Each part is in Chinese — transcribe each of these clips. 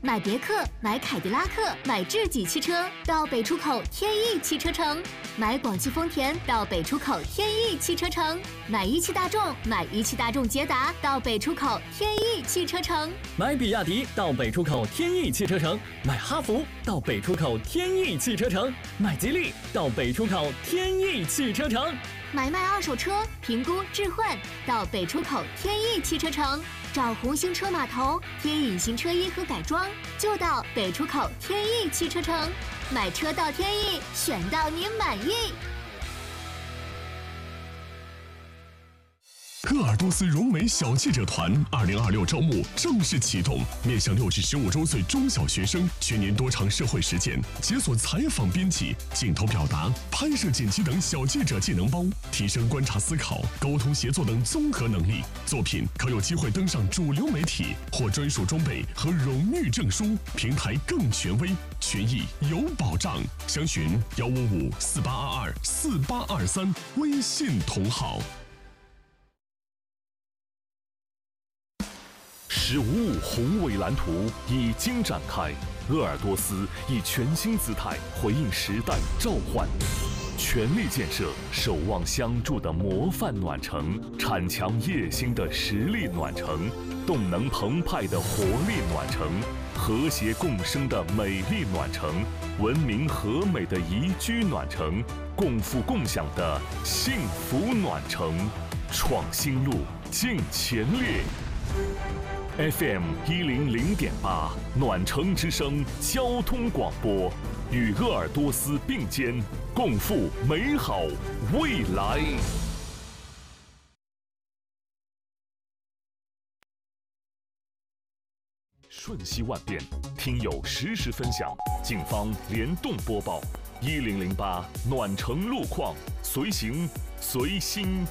买别克、买凯迪拉克、买智己汽车到北出口天翼汽车城；买广汽丰田到北出口天翼汽车城；买一汽大众、买一汽大众捷达到北出口天翼汽车城； 买比亚迪到北出口天翼汽车城；买哈弗到北出口天翼汽车城；买吉利到北出口天翼汽车城； 买卖二手车、评估置换到北出口天翼汽车城。找红星车码头贴隐形车衣和改装，就到北出口天翼汽车城。买车到天翼，选到你满意。 鄂尔多斯融美小记者团2026招募正式启动，面向6至15周岁中小学生，全年多场社会实践，解锁采访编辑、镜头表达、拍摄剪辑等小记者技能包，提升观察思考、沟通协作等综合能力。作品可有机会登上主流媒体，获专属装备和荣誉证书，平台更权威，权益有保障。详询15548224823微信同号。 “15宏伟蓝图”已经展开，鄂尔多斯以全新姿态回应时代召唤，全力建设守望相助的模范暖城，铲强业兴的实力暖城，动能澎湃的活力暖城，和谐共生的美丽暖城，文明和美的宜居暖城，共富共享的幸福暖城。创新路，进前列。FM 100.8暖城之声交通广播，与鄂尔多斯并肩，共赴美好未来。瞬息万变，听友实时分享，警方联动播报，1008暖城路况，随行随心。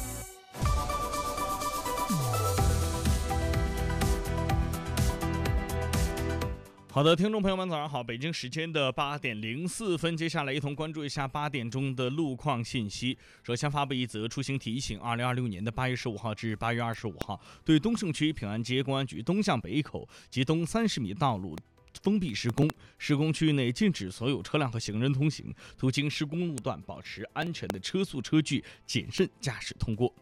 好的，听众朋友们，早上好！北京时间的8点04分，接下来一同关注一下8点钟的路况信息。首先发布一则出行提醒：2026年的8月15号至8月25号，对东胜区平安街公安局东向北口及东30米道路封闭施工，施工区域内禁止所有车辆和行人通行，途经施工路段保持安全的车速车距，谨慎驾驶通过。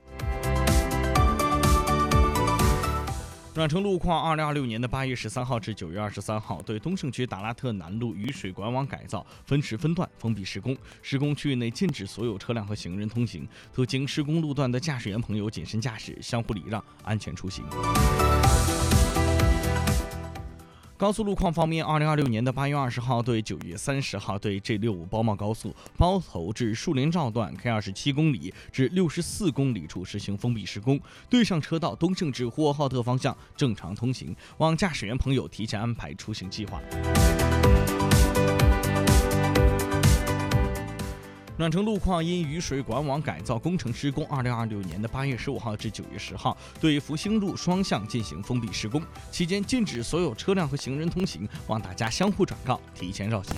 暖城路况：2026年的8月13号至9月23号，对东胜区达拉特南路雨水管网改造分时分段封闭施工，施工区域内禁止所有车辆和行人通行，途经施工路段的驾驶员朋友谨慎驾驶，相互礼让，安全出行。高速路况方面，2026年的8月20号对9月30号对 G65 包茂高速包头至树林绕段 K27公里至64公里处实行封闭施工，对上车道东胜至呼和浩特方向正常通行，望驾驶员朋友提前安排出行计划。暖城路况因雨水管网改造工程施工，2026年的8月15号至9月10号对福兴路双向进行封闭施工，期间禁止所有车辆和行人通行，望大家相互转告，提前绕行。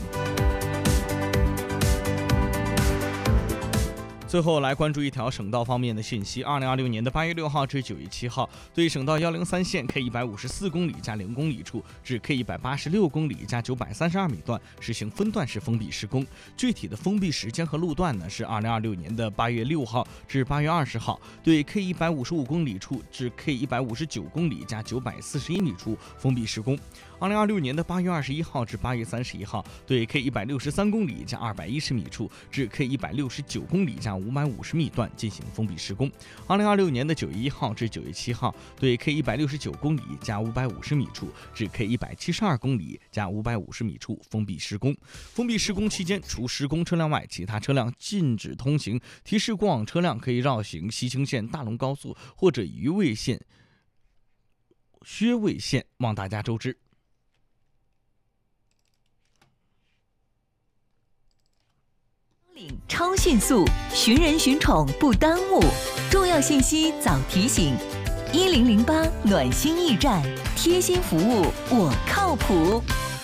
最后来关注一条省道方面的信息：2026年的8月6号至9月7号，对省道103线 K154公里加0公里处至 K186公里加932米段实行分段式封闭施工。具体的封闭时间和路段呢是2026年的8月6号至8月20号，对 K155公里处至 K159公里加941米处封闭施工。2026年的8月21号至8月31号，对 K163公里加210米处至 K169公里加550米段进行封闭施工。2026年的9月1号至9月7号，对 K169公里加550米处至 K172公里加550米处封闭施工。封闭施工期间，除施工车辆外，其他车辆禁止通行。提示过往车辆可以绕行西青线大龙高速或者榆卫线、薛卫线，望大家周知。 超迅速，寻人寻宠不耽误，重要信息早提醒。1008暖心驿站，贴心服务，我靠谱。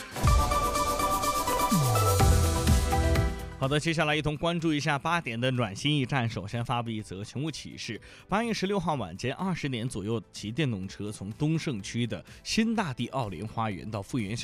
好的，接下来一同关注一下8点的暖心驿站。首先发布一则勤务启事：8月16号晚间20点左右，骑电动车从东胜区的新大地奥联花园到富源小